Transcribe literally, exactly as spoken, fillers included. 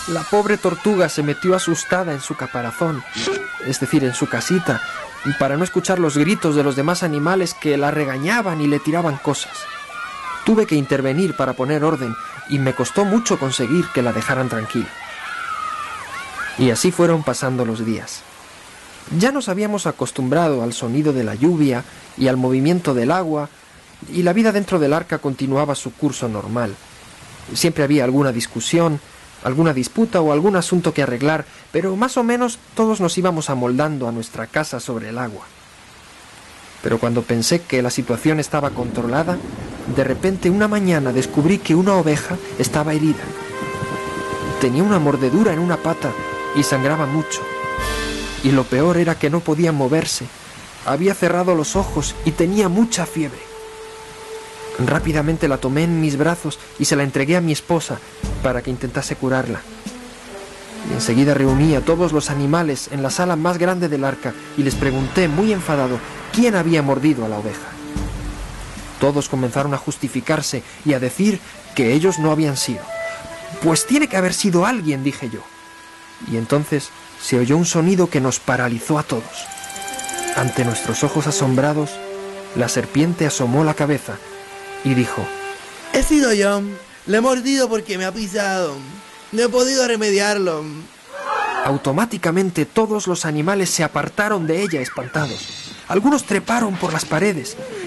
La pobre tortuga se metió asustada en su caparazón, es decir, en su casita, para no escuchar los gritos de los demás animales que la regañaban y le tiraban cosas. Tuve que intervenir para poner orden y me costó mucho conseguir que la dejaran tranquila. Y así fueron pasando los días. Ya nos habíamos acostumbrado al sonido de la lluvia y al movimiento del agua, y la vida dentro del arca continuaba su curso normal. Siempre había alguna discusión, alguna disputa o algún asunto que arreglar, pero más o menos todos nos íbamos amoldando a nuestra casa sobre el agua. Pero cuando pensé que la situación estaba controlada, de repente una mañana descubrí que una oveja estaba herida. Tenía una mordedura en una pata y sangraba mucho. Y lo peor era que no podía moverse. Había cerrado los ojos y tenía mucha fiebre. Rápidamente la tomé en mis brazos y se la entregué a mi esposa para que intentase curarla. Y enseguida reuní a todos los animales en la sala más grande del arca y les pregunté, muy enfadado, quién había mordido a la oveja. Todos comenzaron a justificarse y a decir que ellos no habían sido. Pues tiene que haber sido alguien, dije yo. Y entonces se oyó un sonido que nos paralizó a todos. Ante nuestros ojos asombrados, la serpiente asomó la cabeza y dijo: He sido yo, le he mordido porque me ha pisado, no he podido remediarlo. Automáticamente todos los animales se apartaron de ella espantados. Algunos treparon por las paredes